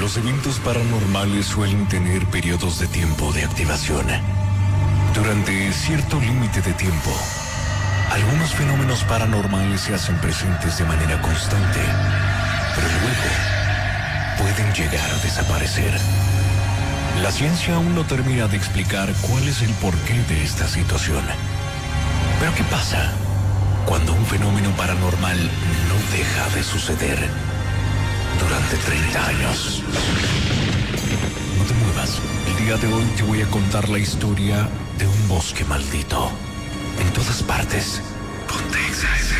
Los eventos paranormales suelen tener periodos de tiempo de activación. Durante cierto límite de tiempo, algunos fenómenos paranormales se hacen presentes de manera constante, pero luego pueden llegar a desaparecer. La ciencia aún no termina de explicar cuál es el porqué de esta situación. Pero ¿qué pasa cuando un fenómeno paranormal no deja de suceder durante 30 años? No te muevas. El día de hoy te voy a contar la historia de un bosque maldito. En todas partes, Pontexa